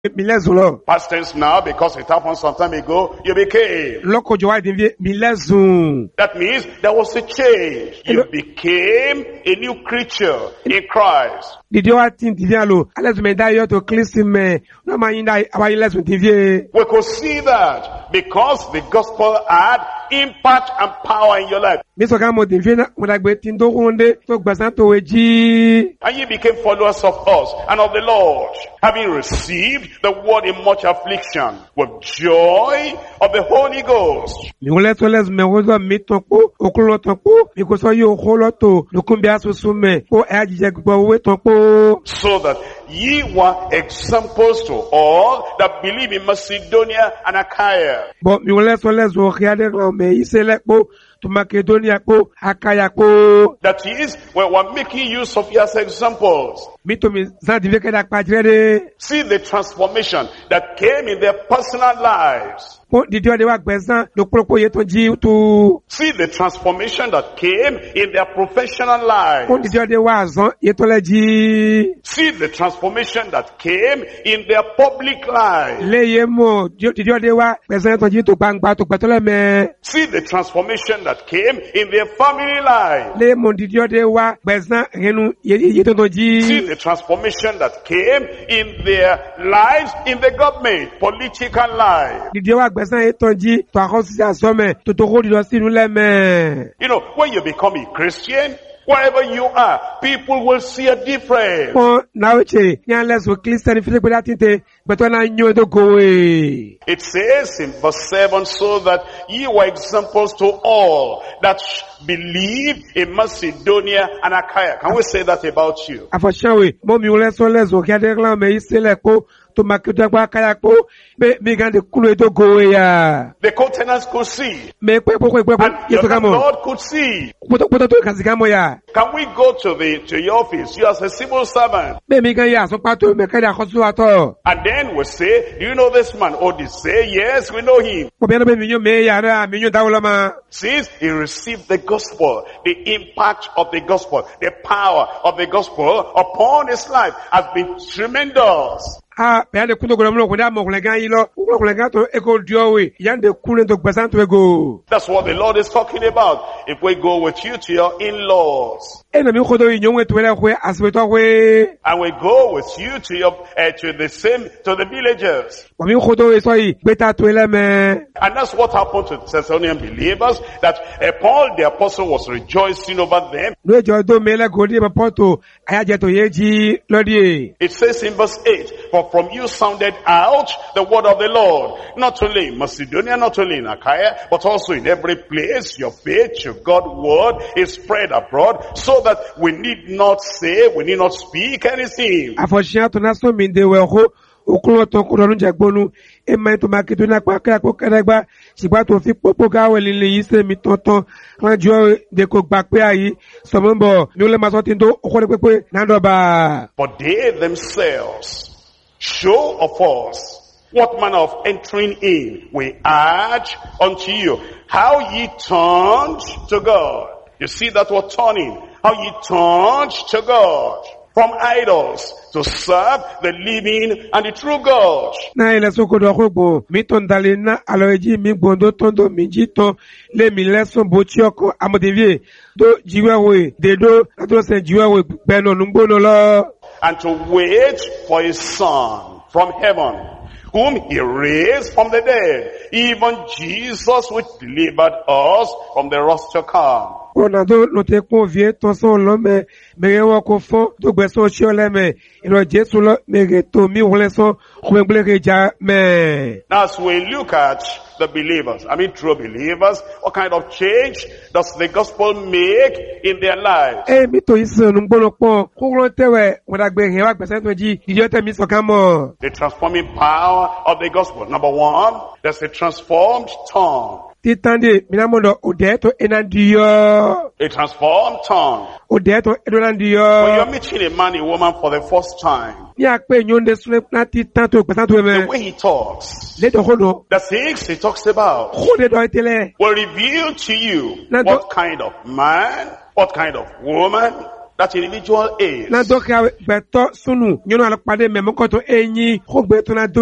Milezolo. Past tense now, because it happened some time ago, you became. Loko jowa dinvie milezun. That means there was a change. You became a new creature in Christ. Didi wa tin dinvie alo. Alezu me da yo to Kristi me. No ma yin da awa lezu dinvie. We could see that because the gospel had impact and power in your life. Miso ka mo dinvie na mo da gbe tin do runde to gbasan to weji. And you became followers of us and of the Lord, having received the word in much affliction with joy of the Holy Ghost. Mi wole to lezu me wozo mi tonpo, okulo tonpo, mi ko so yo holo to, lukumbi asusu me, ko ajije gbo we tonpo. So that ye were examples to all that believe in Macedonia and Achaia. But mi wole to lezu khiade me isele po to Macedonia po, Achaia po. That is, we were making use of you as examples. Mi to mi za diveke da pajrede. See the transformation that came in their personal lives. Po didio de wa gbezan lo propo ye to ji tu. See the transformation that came in their professional lives. Po didio de wa zan ye to le ji. See the transformation that came in their public lives. Le ye mo didio de wa gbezan to ji to gbangba to gbetole me. See the transformation that came in their family life. Le mo didio de wa gbezan renu ye to ji. See the transformation that came in their lives in the government, political life. Didio wa gbezan ye to ji to akosi asome to ro dido sinu le me. You know, when you become a Christian, wherever you are, people will see a difference. Po na uche nyan leso Christian fi pe datinte beto na nyo do go e. It says in verse 7, so that ye were examples to all that believe in Macedonia and Achaia. Can we say that about you? Afoshawe mo mi wole so leso khiade glan me isele ko to Macedonia kwa Achaia ko me gande kulo do go e ya. The co-tenants could see. Me pe And ye to the kamo. Lord could see. Poto to kazikamo ya. Can we go to your office, you as a civil servant, Me mi gan ya so pato me kada khosu ato. and then we say, do you know this man? Oh, they say, yes, we know him. Ko be no be mi nyo me ya ra mi nyo dawlama. Since he received the gospel, the impact of the gospel, the power of the gospel upon his life has been tremendous. Ah, pe ande kundo golo mo ko da mo ko le gan yi lo. Ko le gan to e ko dio we. Yande kulen to gbasan to ego. That's what the Lord is talking about. If we go with you to your in-laws, E na mi ko do yi nyo we to le ko asbe to we. and we go with you to your to the villagers, Ko mi ko do e so yi beta to le me. and that's what happened to the Thessalonian believers. That Paul the apostle was rejoicing over them. No jo do me le go di be poto ayaje to ye ji lodi. It says in verse 8, for from you sounded out the word of the Lord, not only in Macedonia, not only in Achaia, but also in every place. Your faith, your God word is spread abroad, so that we need not speak anything. Afoshan to na so mi de we ho. Okulo to ko lorun jagbonu e ma to Macedonia kwa kra ko kedagba sigba to fi popo ga we lele yi se mi tonton ranjo de ko gba pe ayi so mo nbo mi o le ma so tin do okole pepe na do ba. But they themselves show of us what manner of entering in we urge unto you, how ye turned to God. You see that word turning, how ye turned to God from idols to serve the living and the true God. Na ile so ko do ko gbo mi ton dale na aloji mi gbondo tondo mi jiton le mi leson bo ti oko amodevie do jiwe we de do to se jiwe we be no ngbo no lo. And to wait for his son from heaven, whom he raised from the dead, even Jesus which delivered us from the wrath to come. Ona do no te ko vie to so lo me wo ko fo to gbe so si ole me ilo Jesu lo me re to mi wole so ko me gle ja me. Now as we look at the believers, true believers, what kind of change does the gospel make in their lives? E mi to ise nu gbono po ko ro tewe wo da gbe hin wa gbese to ji ijo te mi so kan mo. The transforming power of the gospel. Number one, there's a transformed tongue. Titande minamondo odeto enandiyo. A transformed tongue. Odeto edonandiyo. When you're meeting a man, a woman for the first time, Ni akpe nyonde sule na titanto gbesanto the me. way he talks, Le do hono. the things he talks about, Khode do itele. will reveal to you Now, what kind of man, what kind of woman that individual is. Na do ka beto sunu nyono alpade me mokoto enyi khogbe to na